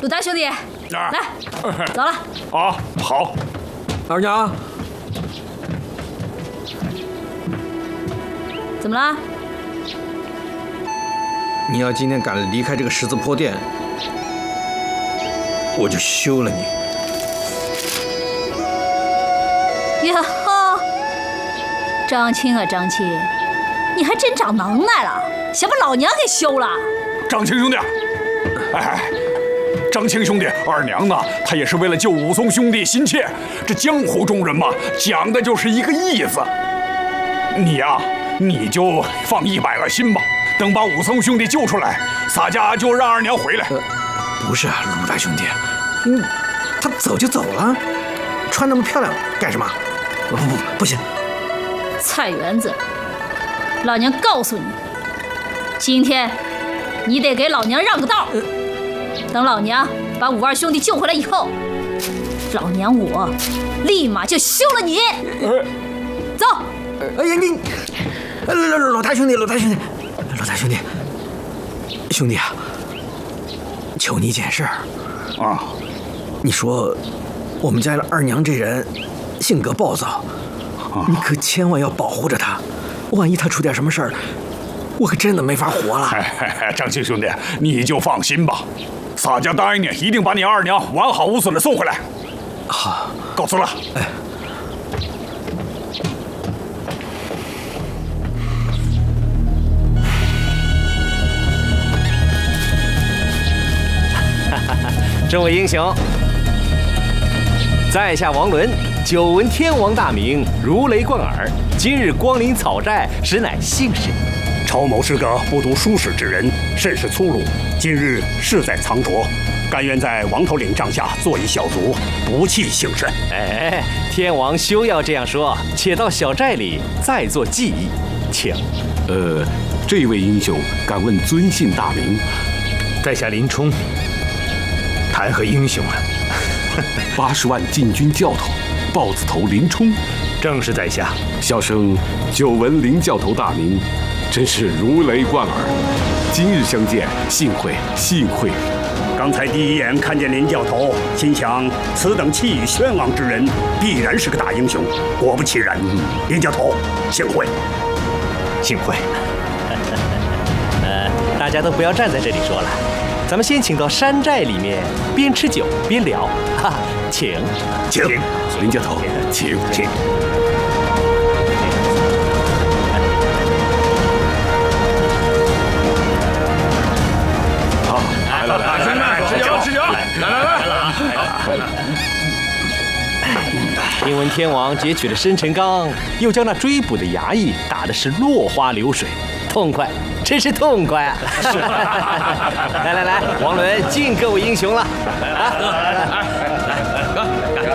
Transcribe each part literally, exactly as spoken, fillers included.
陆大兄弟，来，走了。 啊，好。 二娘， 怎么了？ 你要今天敢离开这个十字坡店，我就休了你。 呀呵，张青啊，张青，你还真长能耐了，想把老娘给休了？ 张青兄弟，哎。 张青兄弟，二娘呢？她也是为了救武松兄弟心切。这江湖中人嘛，讲的就是一个义字。你呀、啊，你就放一百个心吧。等把武松兄弟救出来，洒家就让二娘回来。 呃，不是啊，陆大兄弟，嗯，他走就走了，穿那么漂亮干什么？不不不，不行。 菜园子，老娘告诉你，今天你得给老娘让个道。呃 等老娘把武二兄弟救回来以后，老娘我立马就休了你。走。 哎呀你，老老大兄弟，老大兄弟，老大兄弟，兄弟啊，求你一件事儿啊！ 你说我们家的二娘这人性格暴躁，啊、你可千万要保护着她，万一她出点什么事儿，我可真的没法活了。 哎，张青兄弟，你就放心吧。 洒家答应你，一定把你二娘完好无损的送回来。 好， 告辞了。哎， 众位英雄，在下王伦，久闻天王大名，如雷贯耳。今日光临草寨，实乃幸事。 曹某是个不读书史之人，甚是粗鲁。今日事在藏拙，甘愿在王头领帐下做一小卒，不弃幸甚。 哎，天王休要这样说，且到小寨里再做记忆，请。 呃，这位英雄敢问尊姓大名？ 在下林冲。谈何英雄啊！ 八十万禁军教头，豹子头林冲， 正是在下。 小生久闻林教头大名。 真是如雷贯耳，今日相见，幸会幸会。 刚才第一眼看见林教头，心想此等气宇轩昂之人，必然是个大英雄。果不其然，嗯、林教头，幸会， 幸会。 呃，大家都不要站在这里说了，咱们先请到山寨里面，边吃酒边聊。哈，请， 请， 林教头，请， 请。 来来来来，吃酒吃酒！来来来来来！ 听闻天王劫取了生辰纲，又将那追捕的衙役打的是落花流水，痛快，真是痛快啊！是。来来来，王伦敬各位英雄了。啊！来来来，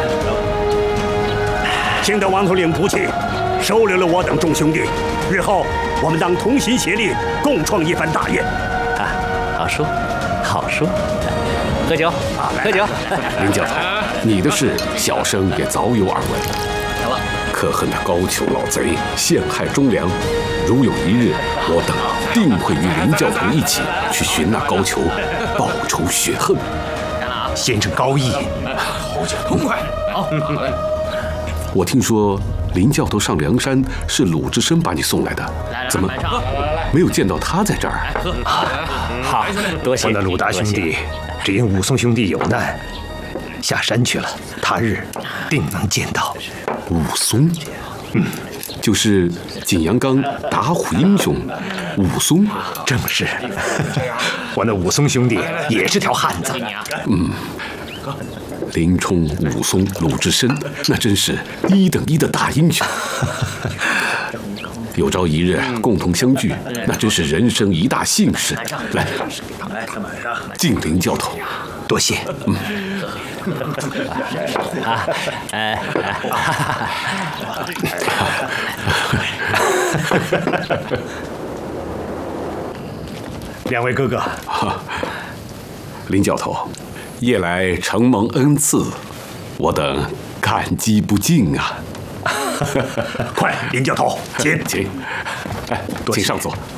幸得王头领不弃，收留了我等众兄弟，日后我们当同心协力，共创一番大业。 啊，好说。 好说，喝酒，喝酒。 林教头，你的事小生也早有耳闻。可恨的高俅老贼陷害忠良，如有一日，我等定会与林教头一起去寻那高俅，报仇雪恨。 先生高义， 好酒痛快。好， 我听说林教头上梁山是鲁智深把你送来的，怎么没有见到他在这儿？ 好，多谢。我那鲁大兄弟只因武松兄弟有难，下山去了，他日定能见到。 武松，嗯，就是景阳冈打虎英雄武松， 正是。我那武松兄弟也是条汉子。 嗯。 林冲、武松、鲁智深，那真是一等一的大英雄。有朝一日共同相聚，那真是人生一大幸事。来，敬林教头， 多谢。 嗯。 啊，哎， 两位哥哥， 林教头。 夜来承蒙恩赐，我等感激不尽啊！ 快，林教头，请请，哎，请上座。